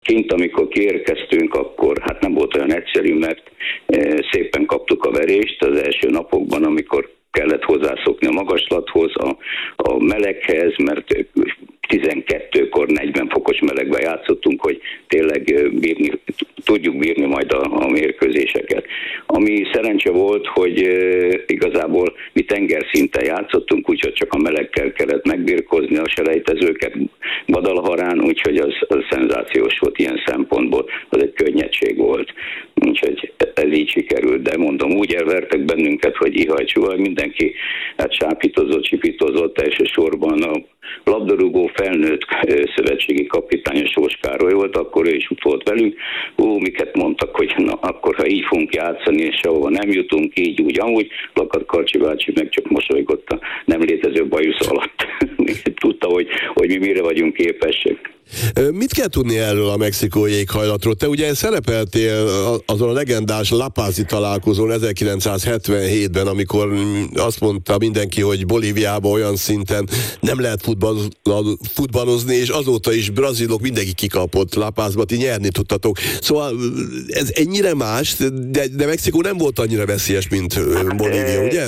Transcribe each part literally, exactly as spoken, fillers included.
kint, amikor kiérkeztünk, akkor hát nem volt olyan egyszerű, mert szépen kaptuk a verést az első napokban, amikor kellett hozzászokni a magaslathoz, a, a meleghez, mert tizenkettőkor negyven fokos melegben játszottunk, hogy tényleg bírni, tudjuk bírni majd a, a mérkőzéseket. Ami szerencse volt, hogy e, igazából mi tengerszinten játszottunk, úgyhogy csak a melegkel kellett megbirkózni a selejtezőket Guadalajarán, úgyhogy az, az szenzációs volt ilyen szempontból, az egy könnyedség volt. Úgyhogy ez így sikerült, de mondom, úgy elvertek bennünket, hogy ihaj-csuhaj, mindenki hát sápítozott, csipítozott, elsősorban a labdarúgó felnőtt szövetségi kapitány Sós Károly volt, akkor ő is ott volt velünk. Ó, miket mondtak, hogy na, akkor ha így fogunk játszani, és sehova nem jutunk, így, úgy, amúgy, Lakat Karcsi bácsi meg csak mosolygott a nem létező bajusz alatt. Tudta, hogy, hogy mi mire vagyunk képesek. Mit kell tudni erről a mexikói éghajlatról? Te ugye szerepeltél azon a legendás La Paz-i találkozón ezerkilencszázhetvenhétben, amikor azt mondta mindenki, hogy Bolíviában olyan szinten nem lehet futballozni, és azóta is brazilok mindenki kikapott La Pazba, ti nyerni tudtatok. Szóval ez ennyire más, de, de Mexikó nem volt annyira veszélyes, mint Bolívia, ugye?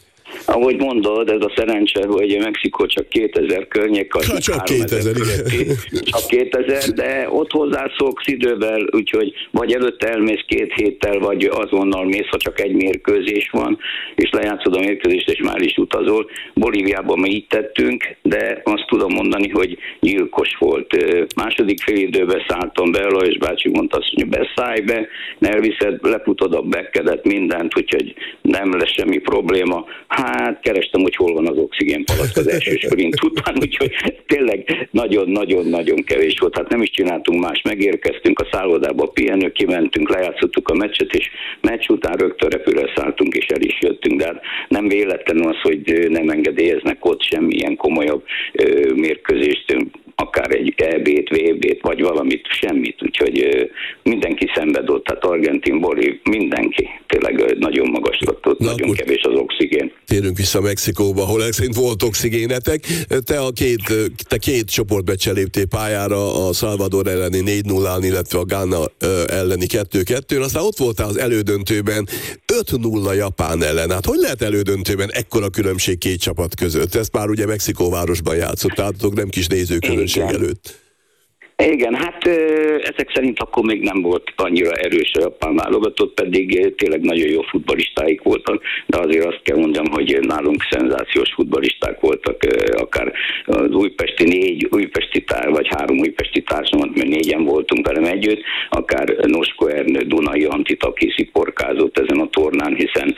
Ahogy mondod, ez a szerencse, hogy Mexikó csak kétezer környék. Ha, csak kétezer, igen. Csak kétezer, de ott hozzászoksz idővel, úgyhogy vagy előtte elmész két héttel, vagy azonnal mész, ha csak egy mérkőzés van, és lejátszod a mérkőzést, és már is utazol. Bolíviában mi így tettünk, de azt tudom mondani, hogy gyilkos volt. Második fél időben szálltam be, Lajos bácsi mondta azt, hogy beszállj be, ne elviszed, lefutod a bekkedet, mindent, úgyhogy nem lesz semmi probléma. Hát kerestem, hogy hol van az oxigénpalack az első sprint után, úgyhogy tényleg nagyon-nagyon-nagyon kevés volt. Hát nem is csináltunk más, megérkeztünk a szállodába, a pihenő, kimentünk, lejátszottuk a meccset, és meccs után rögtön repülőre szálltunk, és el is jöttünk. De hát nem véletlenül az, hogy nem engedélyeznek ott semmilyen komolyabb ö, mérkőzést, akár egy é bét, vé bét, vagy valamit, semmit, úgyhogy mindenki szenvedott, tehát Argentin, Bolív, mindenki, tényleg nagyon magas lett, nagyon kevés az oxigén. Térünk vissza Mexikóba, ahol szerint volt oxigénetek. Te a két, te két csoportmeccsen léptél pályára, a Salvador elleni négy nullán, illetve a Ghana elleni kettő kettőn, aztán ott voltál az elődöntőben öt nulla Japán ellen. Hát hogy lehet elődöntőben ekkora különbség két csapat között? Ezt már ugye Mexikóvárosban játszottátok, nem kis nézőközönség előtt. Igen, hát ezek szerint akkor még nem volt annyira erős a japán válogatott, pedig tényleg nagyon jó futballistáik voltak, de azért azt kell mondjam, hogy nálunk szenzációs futballisták voltak, akár az újpesti négy újpesti tár, vagy három újpesti társamat, mert négyen voltunk velem együtt, akár Nosko Ernő, Dunai Antit, aki sziporkázott ezen a tornán, hiszen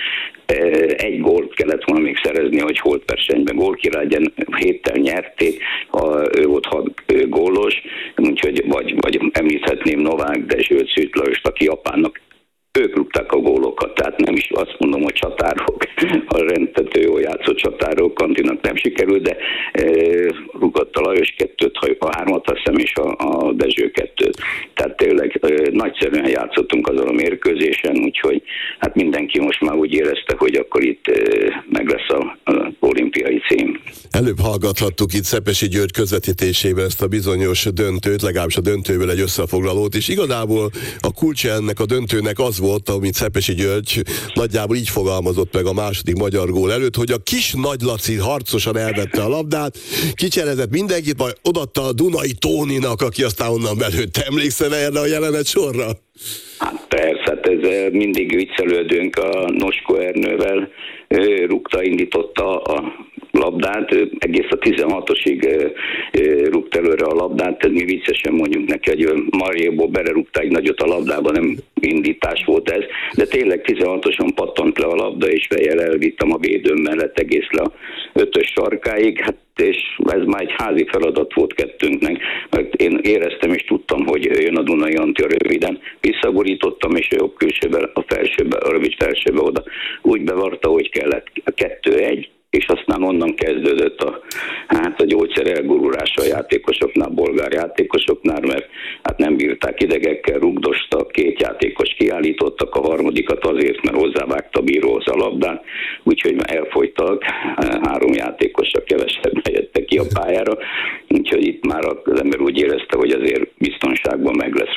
egy gólt kellett volna még szerezni, hogy holtversenyben gólkirályen héttel nyerték, ő volt hat gólos, úgyhogy vagy, vagy említhetném Novák Dezsőt, Szűcs Lajost, aki Japánnak, ők rúgták a gólokat, tehát nem is azt mondom, hogy csatárok, a rendtető jól játszott csatárok, Kantinak nem sikerült, de e, rúgott a Lajos kettőt, a hármat azt hiszem, és a, a Dezső kettőt. Tehát tényleg e, nagyszerűen játszottunk azon a mérkőzésen, úgyhogy hát mindenki most már úgy érezte, hogy akkor itt e, meg lesz a, a olimpiai cím. Előbb hallgathattuk itt Szepesi György közvetítésében ezt a bizonyos döntőt, legalábbis a döntőből egy összefoglalót, és igazából a kulcsa ennek a döntőnek az volt, amit Szepesi György nagyjából így fogalmazott meg a második magyar gól előtt, hogy a kis Nagy Laci harcosan elvette a labdát, kicserezett mindenkit, majd odatta a Dunai Tóninak, aki aztán onnan belőtt. Emlékszel erre a jelenet sorra? Hát persze, hát ez mindig viccelődünk a Nosko Ernővel, ő rúgta, indította a labdát, egész a tizenhatosig rúgt előre a labdát, mi viccesen mondjuk neki, hogy Marjéból belerúgta egy nagyot a labdába, nem indítás volt ez, de tényleg tizenhatoson pattant le a labda, és fejjel elvittem a védőm mellett egész le a ötös sarkáig, hát és ez már egy házi feladat volt kettőnknek, mert én éreztem és tudtam, hogy jön a Dunai Anti röviden. Visszagorítottam, és a jobb külsőbe, a felsőbe, a rövid felsőbe oda úgy bevarta, hogy kellett a kettő egy, és aztán onnan kezdődött a, hát a gyógyszer elgurulása a játékosoknál, bolgár játékosoknál, mert hát nem bírták, idegekkel rugdostak, két játékos kiállítottak, a harmadikat azért, mert hozzávágta a bíróhoz a labdát, úgyhogy már elfogytak, három játékosra kevesebben jöttek ki a pályára, úgyhogy itt már az ember úgy érezte, hogy azért biztonságban meg lesz